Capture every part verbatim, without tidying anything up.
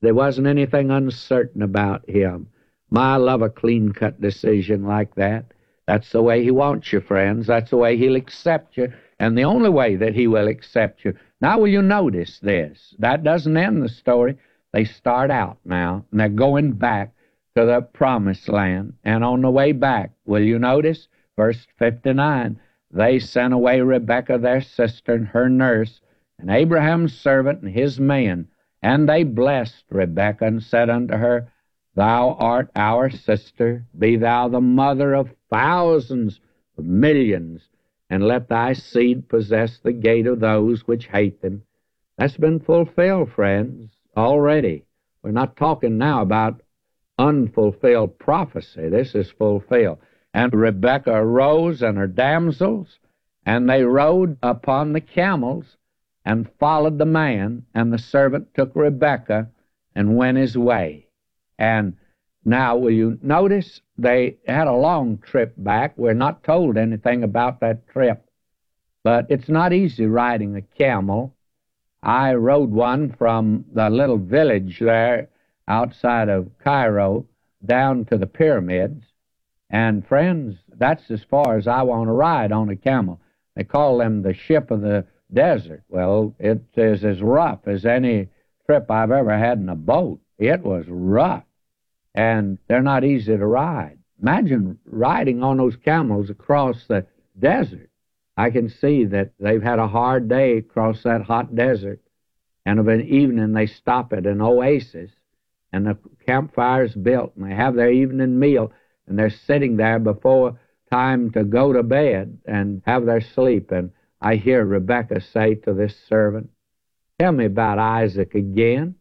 There wasn't anything uncertain about him. My, I love a clean-cut decision like that. That's the way he wants you, friends. That's the way he'll accept you, and the only way that he will accept you. Now, will you notice this? That doesn't end the story. They start out now, and they're going back to the promised land. And on the way back, will you notice? Verse fifty-nine, they sent away Rebekah, their sister, and her nurse, and Abraham's servant and his men. And they blessed Rebekah and said unto her, Thou art our sister, be thou the mother of thousands of millions, and let thy seed possess the gate of those which hate them. That's been fulfilled, friends, already. We're not talking now about unfulfilled prophecy. This is fulfilled. And Rebekah arose and her damsels, and they rode upon the camels, and followed the man, and the servant took Rebekah and went his way. And now, will you notice they had a long trip back. We're not told anything about that trip, but it's not easy riding a camel. I rode one from the little village there outside of Cairo down to the pyramids, and friends, that's as far as I want to ride on a camel. They call them the ship of the desert. Well, it is as rough as any trip I've ever had in a boat. It was rough, and they're not easy to ride. Imagine riding on those camels across the desert. I can see that they've had a hard day across that hot desert, and of an evening they stop at an oasis, and the campfire's built, and they have their evening meal, and they're sitting there before time to go to bed and have their sleep. And I hear Rebekah say to this servant, Tell me about Isaac again.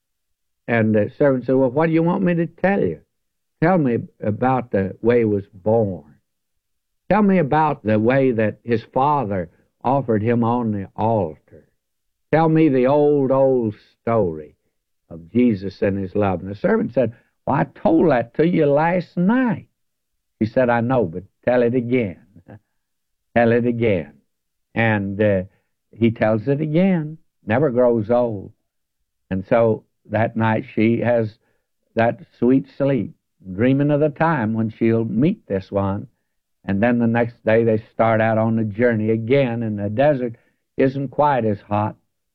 And the servant said, Well, what do you want me to tell you? Tell me about the way he was born. Tell me about the way that his father offered him on the altar. Tell me the old, old story of Jesus and his love. And the servant said, Well, I told that to you last night. He said, I know, but tell it again. Tell it again. And uh, he tells it again. Never grows old. And so that night she has that sweet sleep, dreaming of the time when she'll meet this one. And then the next day they start out on the journey again, and the desert isn't quite as hot,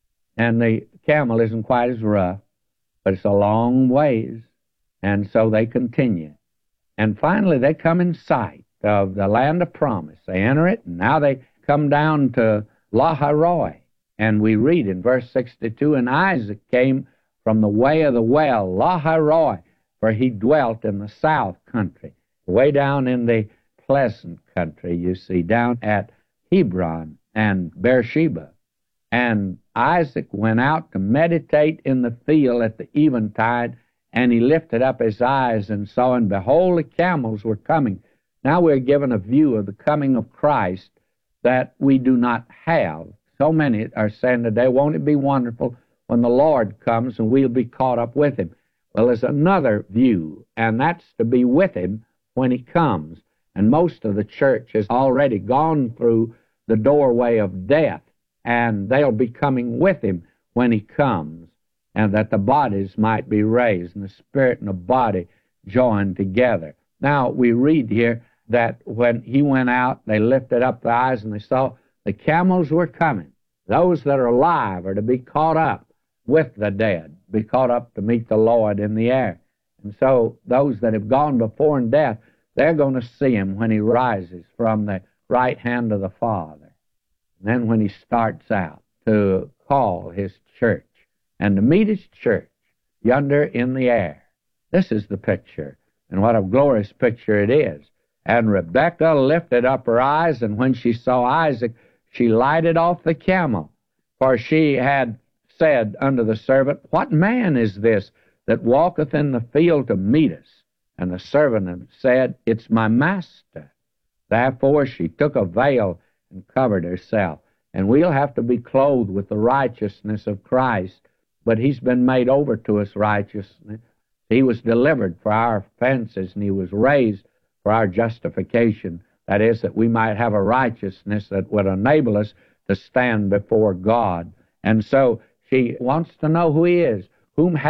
and the camel isn't quite as rough, but it's a long ways. And so they continue. And finally they come in sight of the land of promise. They enter it, and now they come down to Lahairoi. And we read in verse sixty-two, And Isaac came from the way of the well, Lahairoi, for he dwelt in the south country, way down in the pleasant country, you see, down at Hebron and Beersheba. And Isaac went out to meditate in the field at the eventide, and he lifted up his eyes and saw, and behold, the camels were coming. Now we're given a view of the coming of Christ that we do not have. So many are saying today, won't it be wonderful when the Lord comes and we'll be caught up with him? Well, there's another view, and that's to be with him when he comes. And most of the church has already gone through the doorway of death, and they'll be coming with him when he comes, and that the bodies might be raised, and the spirit and the body joined together. Now, we read here that when he went out, they lifted up their eyes, and they saw the camels were coming. Those that are alive are to be caught up with the dead, be caught up to meet the Lord in the air. And so those that have gone before in death, they're going to see him when he rises from the right hand of the Father. And then when he starts out to call his church and to meet his church yonder in the air. This is the picture, and what a glorious picture it is. And Rebekah lifted up her eyes, and when she saw Isaac, she lighted off the camel, for she had said unto the servant, What man is this that walketh in the field to meet us? And the servant said, It's my master. Therefore she took a veil and covered herself. And we'll have to be clothed with the righteousness of Christ, but he's been made over to us righteousness. He was delivered for our offenses, and he was raised for our justification. That is, that we might have a righteousness that would enable us to stand before God. And so she wants to know who he is. Whom